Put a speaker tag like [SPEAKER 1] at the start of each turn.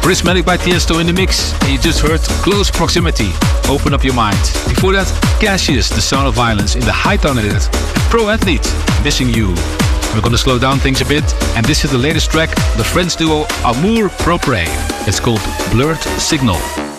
[SPEAKER 1] Prismatic by Tiesto in the mix. And you just heard Close Proximity, Open Up Your Mind. Before that, Cassius, The Sound of Violence in the high tone edit. And Pro Athlete, Missing You. We're gonna slow down things a bit, and this is the latest track, the French duo Amour Propre. It's called Blurred Signal.